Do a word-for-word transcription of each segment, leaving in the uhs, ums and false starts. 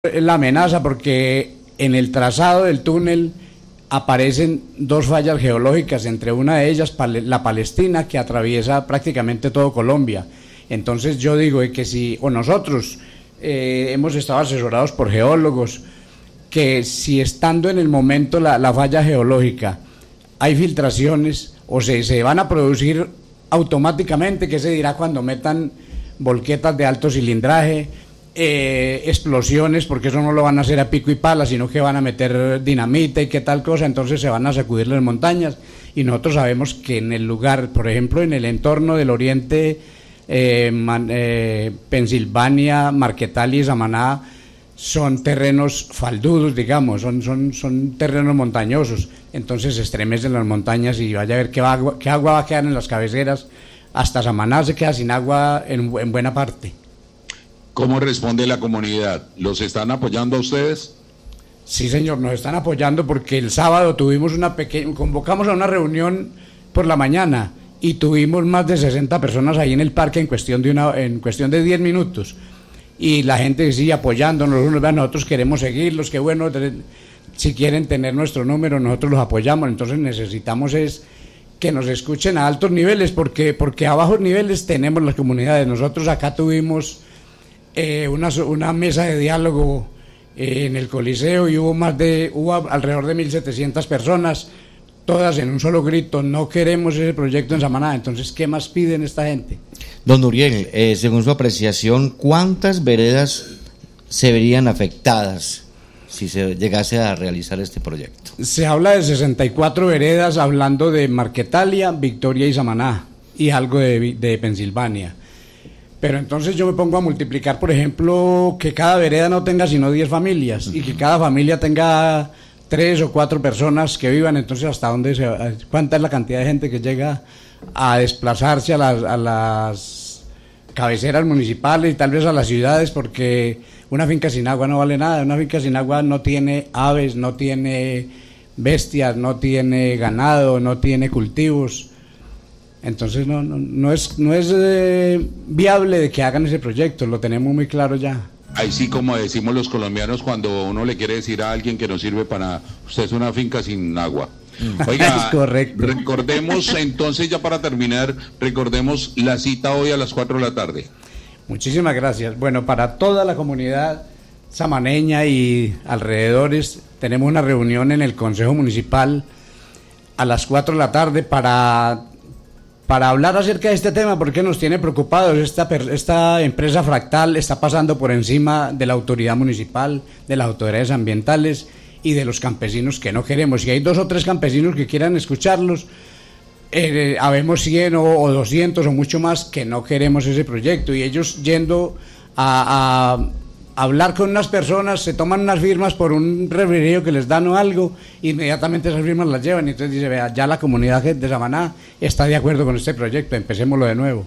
la amenaza porque en el trazado del túnel aparecen dos fallas geológicas, entre una de ellas la Palestina, que atraviesa prácticamente todo Colombia. Entonces yo digo que si, o nosotros eh, hemos estado asesorados por geólogos, que si estando en el momento la, la falla geológica hay filtraciones o se, se van a producir automáticamente, que se dirá cuando metan volquetas de alto cilindraje, eh, explosiones, porque eso no lo van a hacer a pico y pala, sino que van a meter dinamita y qué tal cosa, entonces se van a sacudir las montañas. Y nosotros sabemos que en el lugar, por ejemplo, en el entorno del oriente, eh, man, eh, Pensilvania, Marquetalia y Samaná, son terrenos faldudos, digamos, son, son, son terrenos montañosos, entonces se estremecen las montañas y vaya a ver qué, agua, qué agua va a quedar en las cabeceras. Hasta Samaná se queda sin agua en, en buena parte. ¿Cómo responde la comunidad? ¿Los están apoyando a ustedes? Sí, señor, nos están apoyando porque el sábado tuvimos una pequeña, convocamos a una reunión por la mañana y tuvimos más de sesenta personas ahí en el parque en cuestión de una, en cuestión de diez minutos. Y la gente sigue apoyándonos, nosotros queremos seguirlos, qué bueno, si quieren tener nuestro número, nosotros los apoyamos. Entonces necesitamos es que nos escuchen a altos niveles, porque, porque a bajos niveles tenemos las comunidades. Nosotros acá tuvimos eh, una, una mesa de diálogo eh, en el Coliseo y hubo más de, hubo alrededor de mil setecientas personas, todas en un solo grito: no queremos ese proyecto en Samaná. Entonces, ¿qué más piden esta gente? Don Uriel, eh, según su apreciación, ¿cuántas veredas se verían afectadas si se llegase a realizar este proyecto? Se habla de sesenta y cuatro veredas, hablando de Marquetalia, Victoria y Samaná, y algo de, de Pensilvania. Pero entonces yo me pongo a multiplicar, por ejemplo, que cada vereda no tenga sino diez familias, uh-huh. y que cada familia tenga tres o cuatro personas que vivan. Entonces, ¿hasta dónde se va? ¿Cuánta es la cantidad de gente que llega a desplazarse a las, a las cabeceras municipales y tal vez a las ciudades? Porque una finca sin agua no vale nada. Una finca sin agua no tiene aves, no tiene bestias, no tiene ganado, no tiene cultivos. Entonces no, no, no es, no es eh, viable de que hagan ese proyecto, lo tenemos muy claro ya. Ahí sí, como decimos los colombianos cuando uno le quiere decir a alguien que no sirve para nada: usted es una finca sin agua. Oiga, es correcto. Recordemos entonces, ya para terminar, recordemos la cita hoy a las cuatro de la tarde. Muchísimas gracias. Bueno, para toda la comunidad samaneña y alrededores, tenemos una reunión en el Consejo Municipal a las cuatro de la tarde para, para hablar acerca de este tema, porque nos tiene preocupados. Esta, esta empresa Fractal está pasando por encima de la autoridad municipal, de las autoridades ambientales y de los campesinos que no queremos. Si hay dos o tres campesinos que quieran escucharlos, eh, habemos cien o, o doscientos o mucho más que no queremos ese proyecto, y ellos yendo a, a hablar con unas personas, se toman unas firmas por un refrigerio que les dan o algo, inmediatamente esas firmas las llevan, y entonces dice: vea, ya la comunidad de Samaná está de acuerdo con este proyecto, empecémoslo de nuevo.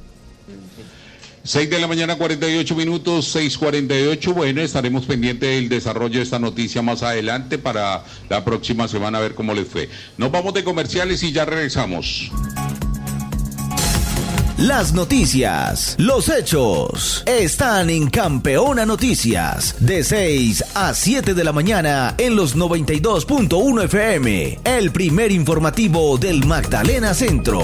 seis de la mañana, cuarenta y ocho minutos, seis cuarenta y ocho. Bueno, estaremos pendientes del desarrollo de esta noticia más adelante para la próxima semana, a ver cómo les fue. Nos vamos de comerciales y ya regresamos. Las noticias, los hechos, están en Campeona Noticias, de seis a siete de la mañana en los noventa y dos punto uno F M, el primer informativo del Magdalena Centro.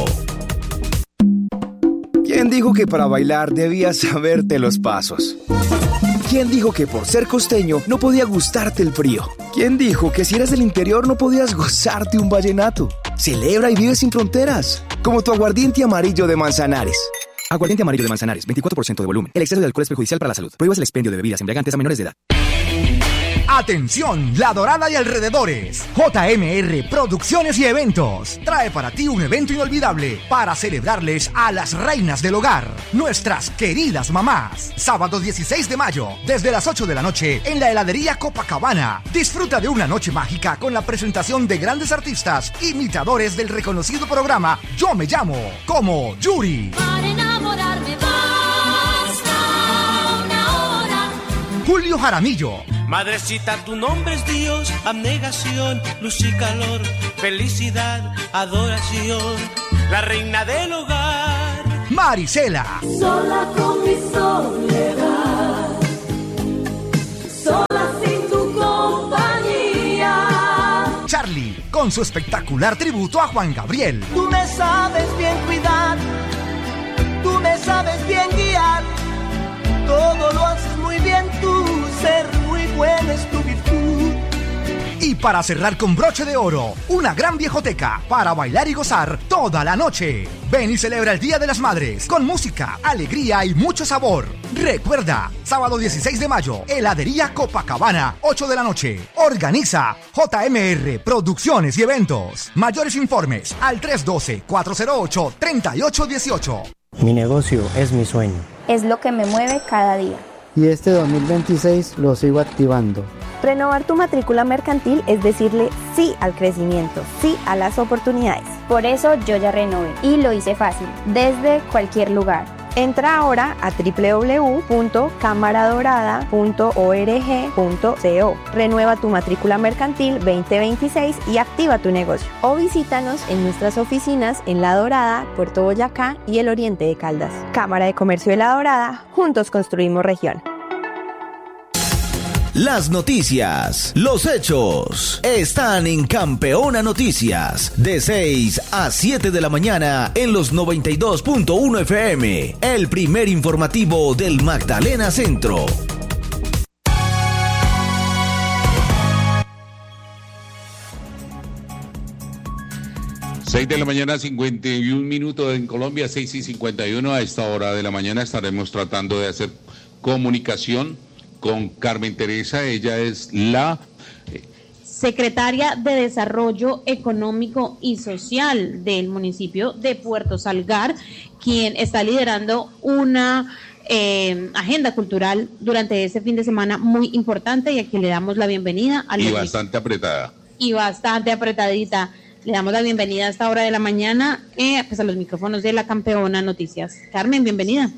¿Quién dijo que para bailar debías saberte los pasos? ¿Quién dijo que por ser costeño no podía gustarte el frío? ¿Quién dijo que si eres del interior no podías gozarte un vallenato? Celebra y vive sin fronteras, como tu aguardiente amarillo de Manzanares. Aguardiente amarillo de Manzanares, veinticuatro por ciento de volumen. El exceso de alcohol es perjudicial para la salud. Prohíbas el expendio de bebidas embriagantes a menores de edad. Atención, La Dorada y alrededores. J M R Producciones y Eventos trae para ti un evento inolvidable para celebrarles a las reinas del hogar, nuestras queridas mamás. Sábado dieciséis de mayo, desde las ocho de la noche, en la heladería Copacabana. Disfruta de una noche mágica con la presentación de grandes artistas, imitadores del reconocido programa Yo Me Llamo, como Yuri. Para enamorarme basta una hora. Julio Jaramillo. Madrecita, tu nombre es Dios, abnegación, luz y calor, felicidad, adoración, la reina del hogar. Marisela. Sola con mi soledad. con su espectacular tributo a Juan Gabriel. Tú me sabes bien cuidar, tú me sabes bien guiar, todo lo haces muy bien tú, ser muy buena es tu virtud. Y para cerrar con broche de oro, una gran viejoteca para bailar y gozar toda la noche. Ven y celebra el Día de las Madres con música, alegría y mucho sabor. Recuerda, sábado dieciséis de mayo, heladería Copacabana, ocho de la noche. Organiza J M R Producciones y Eventos. Mayores informes al tres uno dos, cuatro cero ocho, tres ocho uno ocho. Mi negocio es mi sueño. Es lo que me mueve cada día. Y este dos mil veintiséis lo sigo activando. Renovar tu matrícula mercantil es decirle sí al crecimiento, sí a las oportunidades. Por eso yo ya renové y lo hice fácil, desde cualquier lugar. Entra ahora a doble u doble u doble u punto cámara dorada punto org punto co. Renueva tu matrícula mercantil veinte veintiséis y activa tu negocio. O visítanos en nuestras oficinas en La Dorada, Puerto Boyacá y el Oriente de Caldas. Cámara de Comercio de La Dorada, juntos construimos región. Las noticias, los hechos, están en Campeona Noticias, de seis a siete de la mañana en los noventa y dos punto uno F M, el primer informativo del Magdalena Centro. seis de la mañana, cincuenta y un minutos en Colombia, seis y cincuenta y uno. A esta hora de la mañana estaremos tratando de hacer comunicación con Carmen Teresa. Ella es la secretaria de Desarrollo Económico y Social del municipio de Puerto Salgar, quien está liderando una eh, agenda cultural durante este fin de semana muy importante, y aquí le damos la bienvenida. Al y bastante apretada. Y bastante apretadita. Le damos la bienvenida a esta hora de la mañana eh, pues a los micrófonos de la Campeona Noticias. Carmen, bienvenida.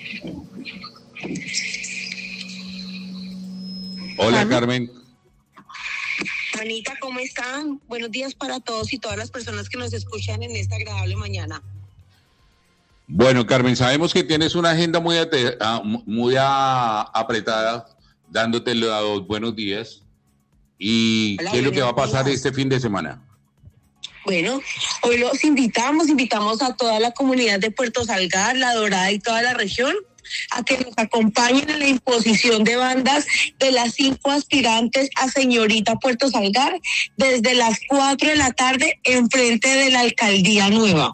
Hola, Carmen. Anita, ¿cómo están? Buenos días para todos y todas las personas que nos escuchan en esta agradable mañana. Bueno, Carmen, sabemos que tienes una agenda muy, muy apretada, dándote los buenos días. ¿Y Hola, qué es lo que va a pasar días. este fin de semana? Bueno, hoy los invitamos, invitamos a toda la comunidad de Puerto Salgar, La Dorada y toda la región a que nos acompañen en la imposición de bandas de las cinco aspirantes a señorita Puerto Salgar desde las cuatro de la tarde en frente de la Alcaldía Nueva.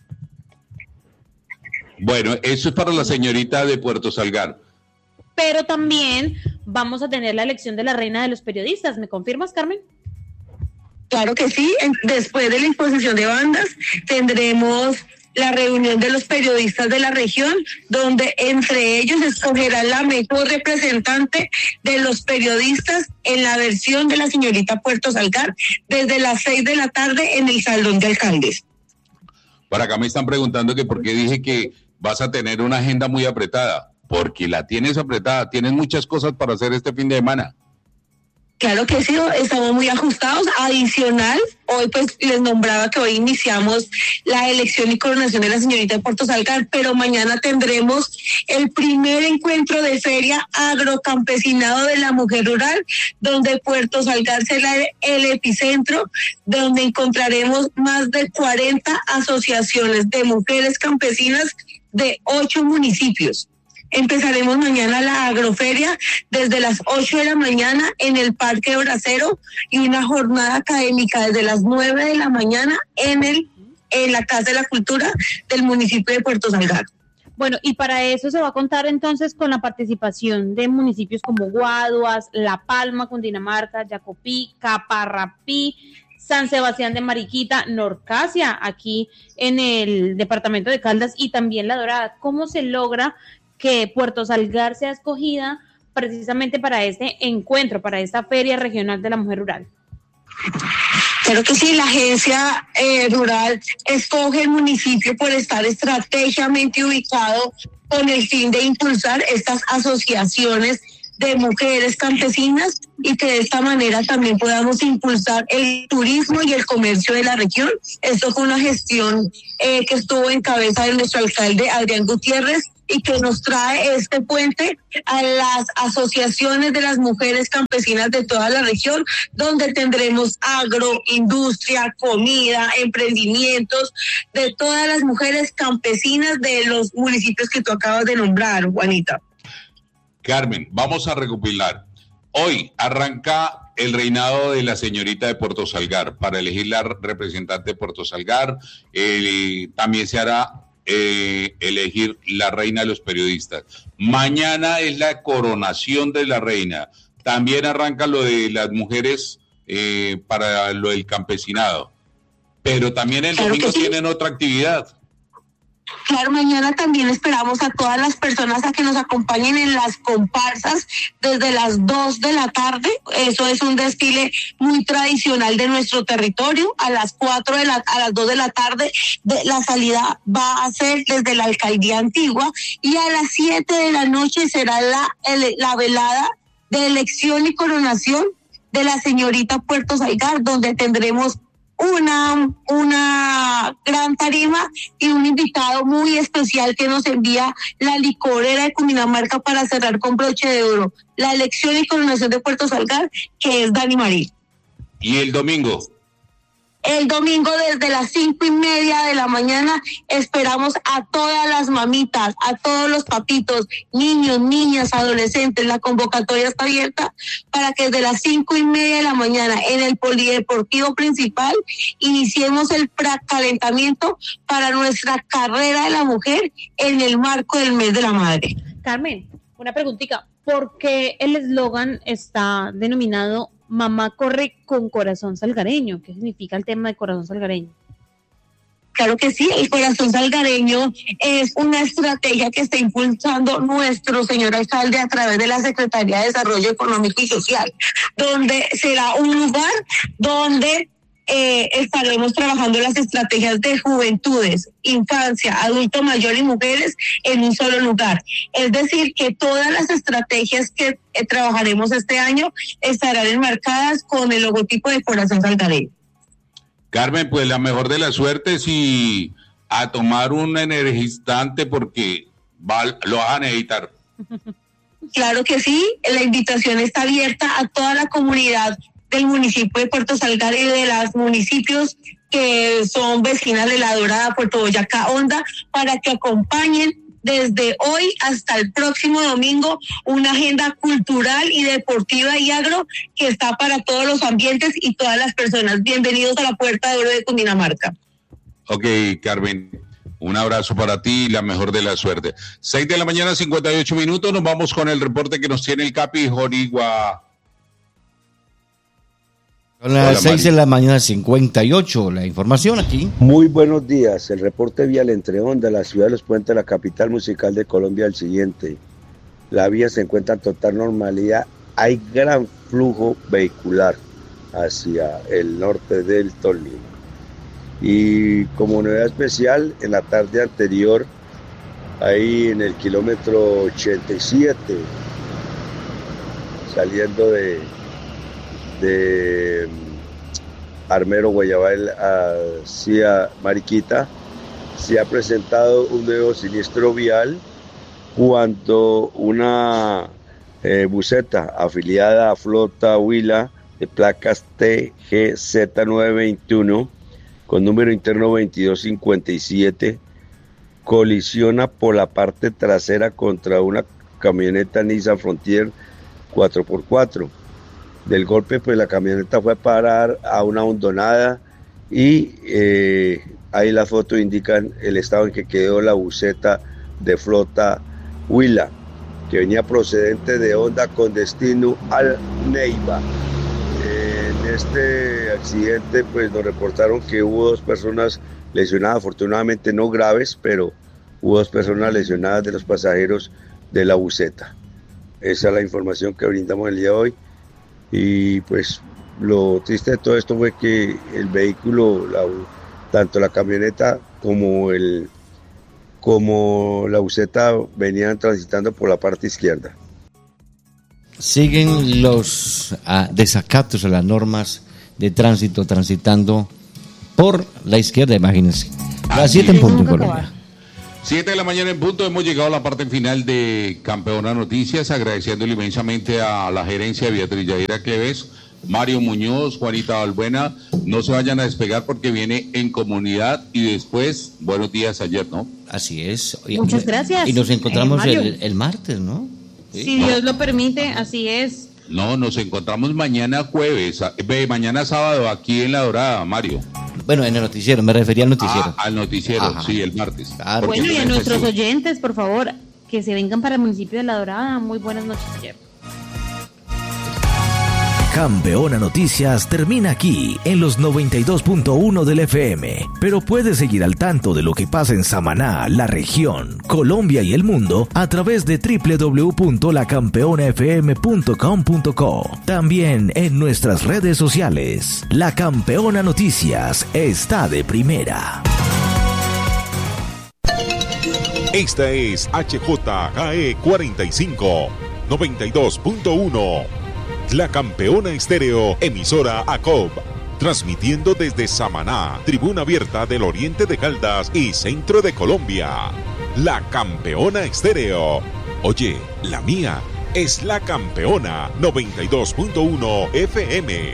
Bueno, eso es para la señorita de Puerto Salgar. Pero también vamos a tener la elección de la reina de los periodistas. ¿Me confirmas, Carmen? Claro que sí. Después de la imposición de bandas tendremos la reunión de los periodistas de la región, donde entre ellos escogerán la mejor representante de los periodistas en la versión de la señorita Puerto Salgar, desde las seis de la tarde en el Salón de Alcaldes. Por acá me están preguntando que por qué dije que vas a tener una agenda muy apretada. Porque la tienes apretada, tienes muchas cosas para hacer este fin de semana. Claro que sí, estamos muy ajustados. Adicional, hoy pues les nombraba que hoy iniciamos la elección y coronación de la señorita de Puerto Salgar, pero mañana tendremos el primer encuentro de feria agrocampesinado de la mujer rural, donde Puerto Salgar será el epicentro, donde encontraremos más de cuarenta asociaciones de mujeres campesinas de ocho municipios. Empezaremos mañana la agroferia desde las ocho de la mañana en el Parque Bracero y una jornada académica desde las nueve de la mañana en el en la Casa de la Cultura del municipio de Puerto Salgar. Bueno, y para eso se va a contar entonces con la participación de municipios como Guaduas, La Palma, Cundinamarca, Yacopí, Caparrapí, San Sebastián de Mariquita, Norcasia, aquí en el departamento de Caldas, y también La Dorada. ¿Cómo se logra que Puerto Salgar sea escogida precisamente para este encuentro, para esta Feria Regional de la Mujer Rural? Claro que sí, la agencia eh, rural escoge el municipio por estar estratégicamente ubicado con el fin de impulsar estas asociaciones de mujeres campesinas y que de esta manera también podamos impulsar el turismo y el comercio de la región. Esto fue una gestión eh, que estuvo en cabeza de nuestro alcalde Adrián Gutiérrez, y que nos trae este puente a las asociaciones de las mujeres campesinas de toda la región, donde tendremos agro, industria, comida, emprendimientos de todas las mujeres campesinas de los municipios que tú acabas de nombrar, Juanita. Carmen, vamos a recopilar. Hoy arranca el reinado de la señorita de Puerto Salgar para elegir la representante de Puerto Salgar. Eh, también se hará eh, elegir la reina de los periodistas. Mañana es la coronación de la reina. También arranca lo de las mujeres eh, para lo del campesinado. Pero también el Claro domingo que sí. tienen otra actividad. Claro, mañana también esperamos a todas las personas a que nos acompañen en las comparsas desde las dos de la tarde. Eso es un desfile muy tradicional de nuestro territorio. A las cuatro de la, a las dos de la tarde de, la salida va a ser desde la alcaldía antigua y a las siete de la noche será la, el, la velada de elección y coronación de la señorita Puerto Salgar, donde tendremos una, una gran tarima y un invitado muy especial que nos envía la licorera de Cundinamarca para cerrar con broche de oro la elección y coronación de Puerto Salgar, que es Dani Marí. ¿Y el domingo? El domingo desde las cinco y media de la mañana esperamos a todas las mamitas, a todos los papitos, niños, niñas, adolescentes. La convocatoria está abierta para que desde las cinco y media de la mañana en el polideportivo principal iniciemos el precalentamiento para nuestra carrera de la mujer en el marco del mes de la madre. Carmen, una preguntita. ¿Por qué el eslogan está denominado Mamá corre con corazón salgareño? ¿Qué significa el tema de corazón salgareño? Claro que sí, el corazón salgareño es una estrategia que está impulsando nuestro señor alcalde a través de la Secretaría de Desarrollo Económico y Social, donde será un lugar donde eh, estaremos trabajando las estrategias de juventudes, infancia, adulto mayor y mujeres en un solo lugar. Es decir, que todas las estrategias que eh, trabajaremos este año estarán enmarcadas con el logotipo de Corazón Salgareño. Carmen, pues la mejor de las suertes y a tomar un energizante porque va, lo van a necesitar. Claro que sí, la invitación está abierta a toda la comunidad del municipio de Puerto Salgar y de los municipios que son vecinas de La Dorada, Puerto Boyacá, Honda, para que acompañen desde hoy hasta el próximo domingo una agenda cultural y deportiva y agro que está para todos los ambientes y todas las personas. Bienvenidos a la Puerta de Oro de Cundinamarca. Ok, Carmen, un abrazo para ti y la mejor de la suerte. Seis de la mañana, cincuenta y ocho minutos, nos vamos con el reporte que nos tiene el Capi Jorigua. Son las seis de la mañana, cincuenta y ocho, la información aquí. Muy buenos días, el reporte vial entre Honda, la ciudad de Los Puentes, la capital musical de Colombia, el siguiente. La vía se encuentra en total normalidad, hay gran flujo vehicular hacia el norte del Tolima. Y como novedad especial, en la tarde anterior, ahí en el kilómetro ochenta y siete, saliendo de... de Armero Guayabal hacia Mariquita, se ha presentado un nuevo siniestro vial cuando una eh, buseta afiliada a Flota Huila de placas T G Z nueve veintiuno con número interno veintidós cincuenta y siete colisiona por la parte trasera contra una camioneta Nissan Frontier cuatro por cuatro. Del golpe, pues la camioneta fue a parar a una hondonada y eh, ahí las fotos indican el estado en que quedó la buseta de Flota Huila, que venía procedente de Honda con destino al Neiva. Eh, en este accidente, pues nos reportaron que hubo dos personas lesionadas, afortunadamente no graves, pero hubo dos personas lesionadas de los pasajeros de la buseta. Esa es la información que brindamos el día de hoy. Y pues lo triste de todo esto fue que el vehículo, la, tanto la camioneta como el como la buseta venían transitando por la parte izquierda. Siguen los ah, desacatos a las normas de tránsito transitando por la izquierda, imagínense. Las siete en punto en Colombia. Siete de la mañana en punto, hemos llegado a la parte final de Campeona Noticias, agradeciéndole inmensamente a la gerencia Beatriz Yadira Cleves, Mario Muñoz, Juanita Balbuena. No se vayan a despegar porque viene En Comunidad y después Buenos Días Ayer, ¿no? Así es. Muchas gracias. Y nos encontramos eh, el, el martes, ¿no? Sí. Si Dios lo permite, así es. No, nos encontramos mañana jueves, eh, mañana sábado aquí en La Dorada, Mario. Bueno, en el noticiero, me refería al noticiero. Ah, al noticiero, ajá. Sí, el martes. Claro. Bueno, y a nuestros oyentes, por favor, que se vengan para el municipio de La Dorada. Muy buenas noches, ayer. Campeona Noticias termina aquí en los noventa y dos punto uno del F M, pero puedes seguir al tanto de lo que pasa en Samaná, la región, Colombia y el mundo a través de doble u doble u doble u punto la campeona f m punto com punto co. También en nuestras redes sociales. La Campeona Noticias está de primera. Esta es H J K E cuarenta y cinco, noventa y dos punto uno. La Campeona Estéreo, emisora A C O B, transmitiendo desde Samaná, tribuna abierta del oriente de Caldas y centro de Colombia. La Campeona Estéreo. Oye, la mía es La Campeona noventa y dos punto uno F M.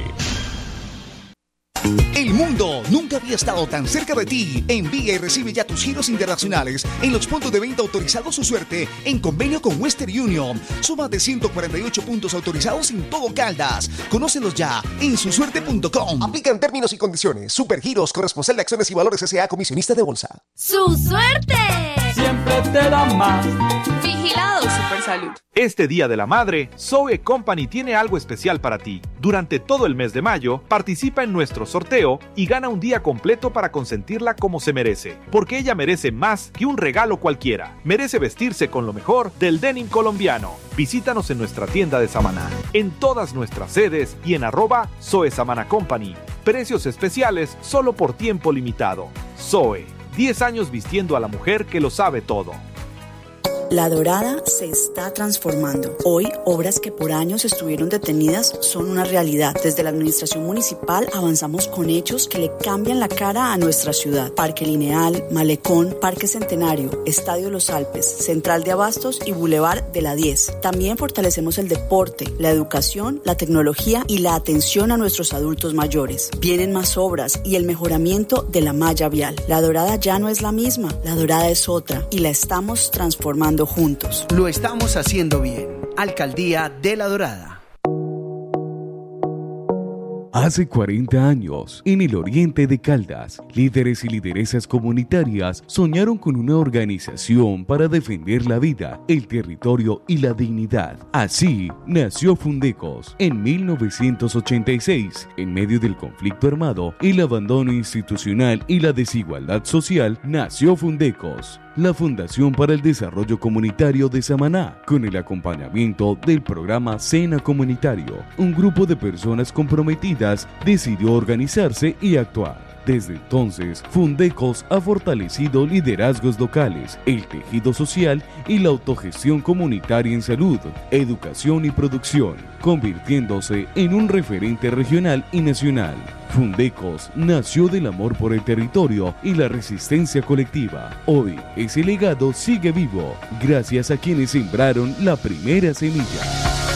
El mundo nunca había estado tan cerca de ti. Envía y recibe ya tus giros internacionales en los puntos de venta autorizados Su Suerte en convenio con Western Union. Suma de ciento cuarenta y ocho puntos autorizados en todo Caldas. Conócelos ya en su suerte punto com. Aplican términos y condiciones. Supergiros, corresponsal de acciones y valores S A, comisionista de bolsa. ¡Su suerte! Siempre te da más. Vigilado Supersalud. Este Día de la Madre, Zoe Company tiene algo especial para ti. Durante todo el mes de mayo, participa en nuestro sorteo y gana un día completo para consentirla como se merece. Porque ella merece más que un regalo cualquiera. Merece vestirse con lo mejor del denim colombiano. Visítanos en nuestra tienda de Samaná, en todas nuestras sedes y en arroba Zoe Samana Company. Precios especiales solo por tiempo limitado. Zoe, diez años vistiendo a la mujer que lo sabe todo. La Dorada se está transformando. Hoy, obras que por años estuvieron detenidas son una realidad. Desde la administración municipal avanzamos con hechos que le cambian la cara a nuestra ciudad. Parque Lineal, Malecón, Parque Centenario, Estadio Los Alpes, Central de Abastos y Boulevard de la diez. También fortalecemos el deporte, la educación, la tecnología y la atención a nuestros adultos mayores. Vienen más obras y el mejoramiento de la malla vial. La Dorada ya no es la misma, la Dorada es otra y la estamos transformando juntos. Lo estamos haciendo bien. Alcaldía de La Dorada. Hace cuarenta años, en el oriente de Caldas, líderes y lideresas comunitarias soñaron con una organización para defender la vida, el territorio y la dignidad. Así nació Fundecos en mil novecientos ochenta y seis. En medio del conflicto armado, el abandono institucional y la desigualdad social, nació Fundecos, la Fundación para el Desarrollo Comunitario de Samaná, con el acompañamiento del programa Sena Comunitario. Un grupo de personas comprometidas decidió organizarse y actuar. Desde entonces, Fundecos ha fortalecido liderazgos locales, el tejido social y la autogestión comunitaria en salud, educación y producción, convirtiéndose en un referente regional y nacional. Fundecos nació del amor por el territorio y la resistencia colectiva. Hoy, ese legado sigue vivo, gracias a quienes sembraron la primera semilla.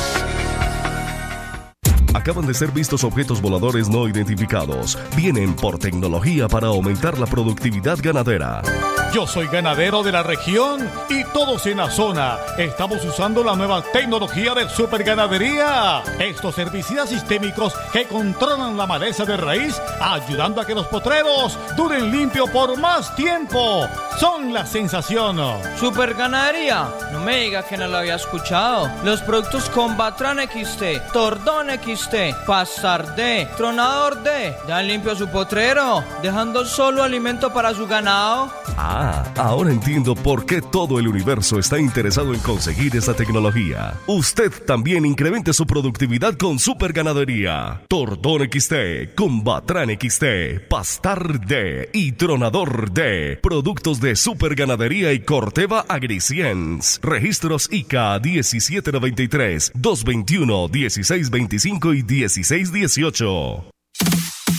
Acaban de ser vistos objetos voladores no identificados. Vienen por tecnología para aumentar la productividad ganadera. Yo soy ganadero de la región y todos en la zona estamos usando la nueva tecnología de superganadería. Estos herbicidas sistémicos que controlan la maleza de raíz, ayudando a que los potreros duren limpio por más tiempo. Son la sensación. Superganadería, no me diga que no lo había escuchado. Los productos Combatran X T, Tordón X T, Pastar D, Tronador D, dan limpio a su potrero, dejando solo alimento para su ganado. Ah, ahora entiendo por qué todo el universo está interesado en conseguir esa tecnología. Usted también incremente su productividad con Superganadería. Tordón X T, Combatran X T, Pastar D y Tronador D. Productos de Superganadería y Corteva Agriscience. Registros I C A diecisiete noventa y tres, doscientos veintiuno, dieciséis veinticinco y dieciséis dieciocho.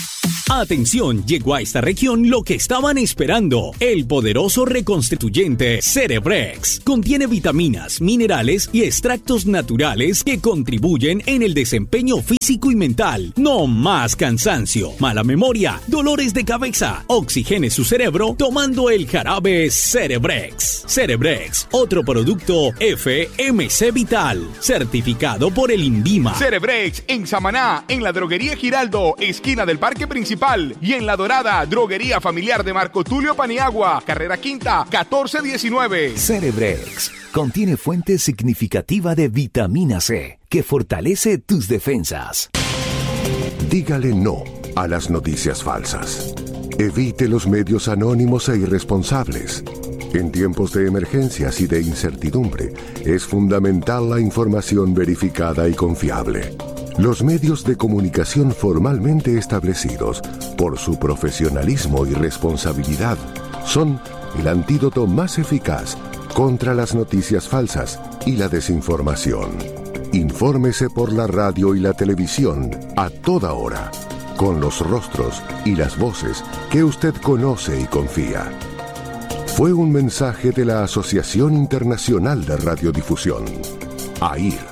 Atención, llegó a esta región lo que estaban esperando, el poderoso reconstituyente Cerebrex. Contiene vitaminas, minerales y extractos naturales que contribuyen en el desempeño físico y mental. No más cansancio, mala memoria, dolores de cabeza. Oxigene su cerebro tomando el jarabe Cerebrex. Cerebrex, otro producto F M C Vital, certificado por el INVIMA. Cerebrex en Samaná, en la droguería Giraldo, esquina del Parque Principal, y en La Dorada, droguería familiar de Marco Tulio Paniagua, carrera quinta, catorce diecinueve. Cerebrex contiene fuente significativa de vitamina C que fortalece tus defensas. Dígale no a las noticias falsas. Evite los medios anónimos e irresponsables. En tiempos de emergencias y de incertidumbre, es fundamental la información verificada y confiable. Los medios de comunicación formalmente establecidos, por su profesionalismo y responsabilidad, son el antídoto más eficaz contra las noticias falsas y la desinformación. Infórmese por la radio y la televisión a toda hora, con los rostros y las voces que usted conoce y confía. Fue un mensaje de la Asociación Internacional de Radiodifusión, A I R.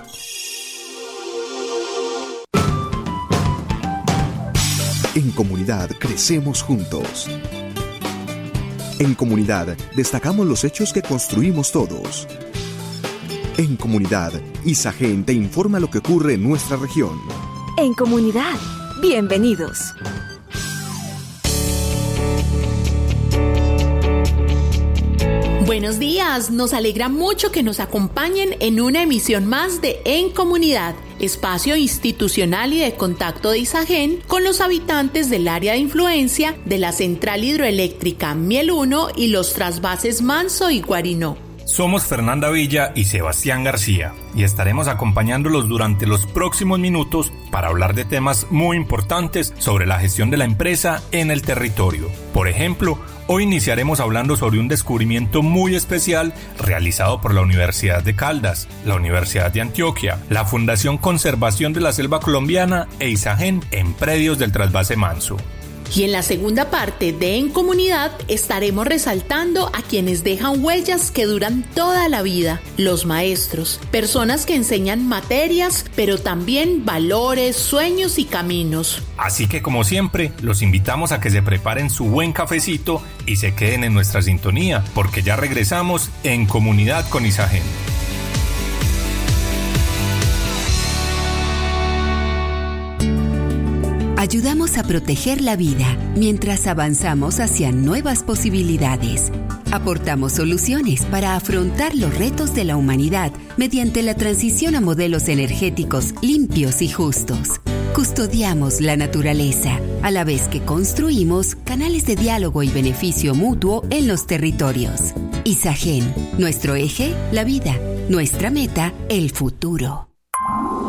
En comunidad crecemos juntos. En comunidad destacamos los hechos que construimos todos. En comunidad, Isagen te informa lo que ocurre en nuestra región. En comunidad, bienvenidos. Buenos días, nos alegra mucho que nos acompañen en una emisión más de En Comunidad, espacio institucional y de contacto de Isagen con los habitantes del área de influencia de la central hidroeléctrica Miel uno y los trasvases Manso y Guarinó. Somos Fernanda Villa y Sebastián García y estaremos acompañándolos durante los próximos minutos para hablar de temas muy importantes sobre la gestión de la empresa en el territorio. Por ejemplo, hoy iniciaremos hablando sobre un descubrimiento muy especial realizado por la Universidad de Caldas, la Universidad de Antioquia, la Fundación Conservación de la Selva Colombiana e Isagen en predios del trasvase Manso. Y en la segunda parte de En Comunidad estaremos resaltando a quienes dejan huellas que duran toda la vida, los maestros, personas que enseñan materias, pero también valores, sueños y caminos. Así que como siempre, los invitamos a que se preparen su buen cafecito y se queden en nuestra sintonía, porque ya regresamos En Comunidad con Isagen. Ayudamos a proteger la vida mientras avanzamos hacia nuevas posibilidades. Aportamos soluciones para afrontar los retos de la humanidad mediante la transición a modelos energéticos limpios y justos. Custodiamos la naturaleza, a la vez que construimos canales de diálogo y beneficio mutuo en los territorios. Isagen, nuestro eje, la vida, nuestra meta, el futuro.